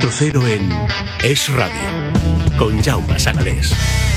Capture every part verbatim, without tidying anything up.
Kilómetro Cero en Es Radio, con Jaume Sagalés.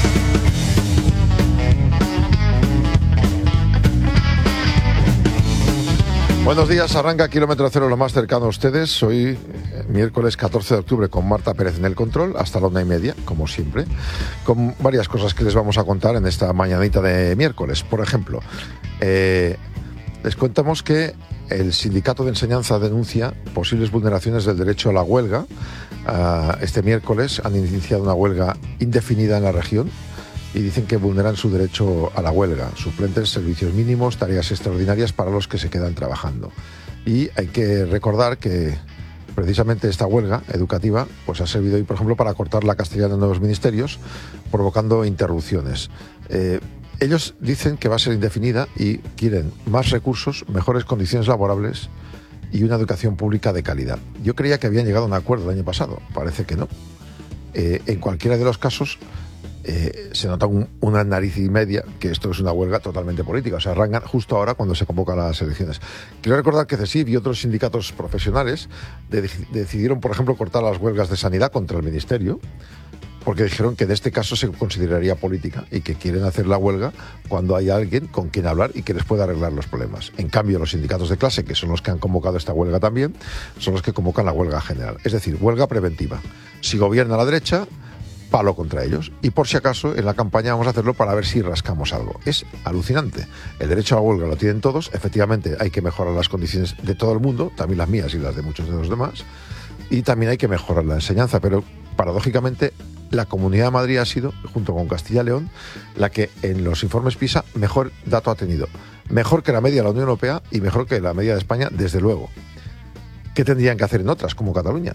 Buenos días, arranca Kilómetro Cero, lo más cercano a ustedes. Hoy, miércoles catorce de octubre, con Marta Pérez en el control, hasta la una y media, como siempre, con varias cosas que les vamos a contar en esta mañanita de miércoles. Por ejemplo, eh, les contamos que el Sindicato de Enseñanza denuncia posibles vulneraciones del derecho a la huelga. Uh, este miércoles han iniciado una huelga indefinida en la región y dicen que vulneran su derecho a la huelga, suplentes, servicios mínimos, tareas extraordinarias para los que se quedan trabajando. Y hay que recordar que precisamente esta huelga educativa pues ha servido hoy, por ejemplo, para cortar la castellana en nuevos ministerios, provocando interrupciones. Eh, ellos dicen que va a ser indefinida y quieren más recursos, mejores condiciones laborables y una educación pública de calidad. Yo creía que habían llegado a un acuerdo el año pasado, parece que no. Eh, en cualquiera de los casos, Eh, se nota un, una nariz y media que esto es una huelga totalmente política, o sea, arrancan justo ahora cuando se convocan las elecciones. Quiero recordar que CESIF y otros sindicatos profesionales de, decidieron, por ejemplo, cortar las huelgas de sanidad contra el Ministerio, porque dijeron que en este caso se consideraría política y que quieren hacer la huelga cuando hay alguien con quien hablar y que les pueda arreglar los problemas. En cambio, los sindicatos de clase, que son los que han convocado esta huelga también, son los que convocan la huelga general, es decir, huelga preventiva. Si gobierna la derecha, palo contra ellos. Y por si acaso, en la campaña vamos a hacerlo para ver si rascamos algo. Es alucinante. El derecho a la huelga lo tienen todos. Efectivamente, hay que mejorar las condiciones de todo el mundo, también las mías y las de muchos de los demás. Y también hay que mejorar la enseñanza. Pero, paradójicamente, la Comunidad de Madrid ha sido, junto con Castilla y León, la que en los informes PISA mejor dato ha tenido. Mejor que la media de la Unión Europea y mejor que la media de España, desde luego. ¿Qué tendrían que hacer en otras, como Cataluña?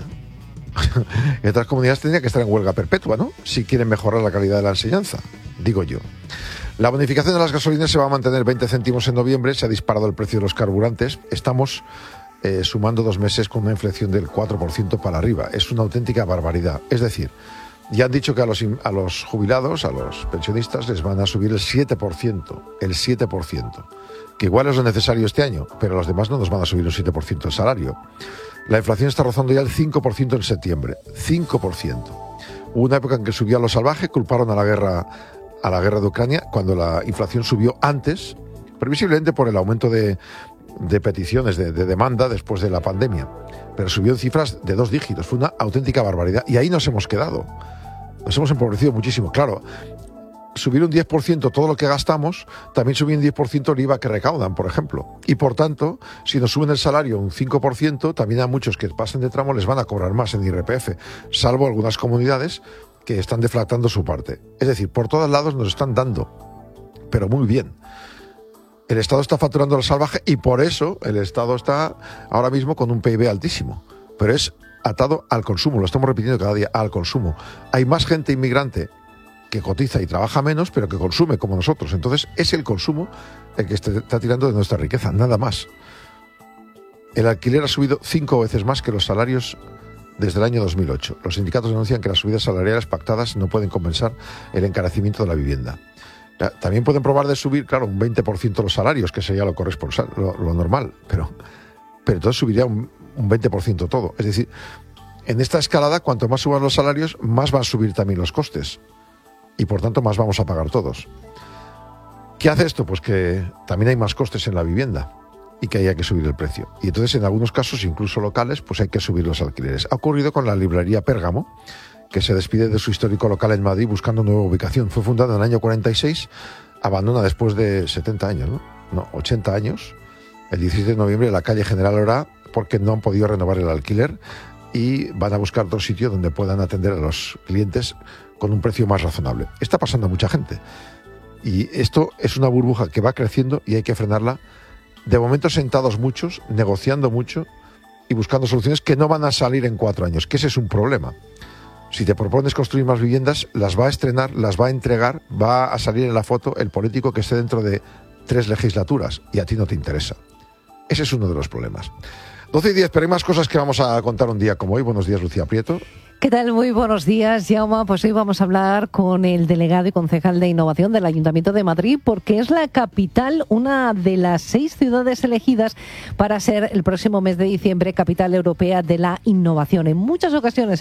En otras comunidades tendrían que estar en huelga perpetua, ¿no? Si quieren mejorar la calidad de la enseñanza, digo yo. La bonificación de las gasolinas se va a mantener veinte céntimos en noviembre, se ha disparado el precio de los carburantes, estamos eh, sumando dos meses con una inflación del cuatro por ciento para arriba, es una auténtica barbaridad. Es decir, ya han dicho que a los, a los jubilados, a los pensionistas, les van a subir el siete por ciento, el siete por ciento, que igual es lo necesario este año, pero a los demás no nos van a subir un siete por ciento el salario. La inflación está rozando ya el cinco por ciento en septiembre. cinco por ciento. Hubo una época en que subió a lo salvaje, culparon a la guerra a la guerra de Ucrania, cuando la inflación subió antes, previsiblemente por el aumento de, de peticiones, de, de demanda después de la pandemia. Pero subió en cifras de dos dígitos. Fue una auténtica barbaridad. Y ahí nos hemos quedado. Nos hemos empobrecido muchísimo. Claro, subir un diez por ciento todo lo que gastamos, también subir un diez por ciento el I V A que recaudan, por ejemplo. Y por tanto, si nos suben el salario un cinco por ciento, también a muchos que pasen de tramo les van a cobrar más en I R P F, salvo algunas comunidades que están deflactando su parte. Es decir, por todos lados nos están dando, pero muy bien. El Estado está facturando lo salvaje y por eso el Estado está ahora mismo con un P I B altísimo. Pero es atado al consumo, lo estamos repitiendo cada día, al consumo. Hay más gente inmigrante que cotiza y trabaja menos, pero que consume como nosotros. Entonces, es el consumo el que está tirando de nuestra riqueza, nada más. El alquiler ha subido cinco veces más que los salarios desde el año dos mil ocho. Los sindicatos denuncian que las subidas salariales pactadas no pueden compensar el encarecimiento de la vivienda. También pueden probar de subir, claro, un veinte por ciento los salarios, que sería lo corresponsal, lo, lo normal, pero, pero entonces subiría un, un veinte por ciento todo. Es decir, en esta escalada, cuanto más suban los salarios, más van a subir también los costes. Y por tanto más vamos a pagar todos. ¿Qué hace esto? Pues que también hay más costes en la vivienda y que haya que subir el precio. Y entonces en algunos casos, incluso locales, pues hay que subir los alquileres. Ha ocurrido con la librería Pérgamo, que se despide de su histórico local en Madrid buscando nueva ubicación. Fue fundada en el año cuarenta y seis, abandona después de setenta años, ¿no? No, ochenta años, el dieciséis de noviembre en la calle General Orá, porque no han podido renovar el alquiler y van a buscar otro sitio donde puedan atender a los clientes con un precio más razonable. Está pasando a mucha gente. Y esto es una burbuja que va creciendo y hay que frenarla. De momento sentados muchos, negociando mucho y buscando soluciones que no van a salir en cuatro años, que ese es un problema. Si te propones construir más viviendas, las va a estrenar, las va a entregar, va a salir en la foto el político que esté dentro de tres legislaturas y a ti no te interesa. Ese es uno de los problemas. doce y diez, pero hay más cosas que vamos a contar un día como hoy. Buenos días, Lucía Prieto. ¿Qué tal? Muy buenos días, Jaume. Pues hoy vamos a hablar con el delegado y concejal de Innovación del Ayuntamiento de Madrid, porque es la capital, una de las seis ciudades elegidas para ser el próximo mes de diciembre capital europea de la innovación. En muchas ocasiones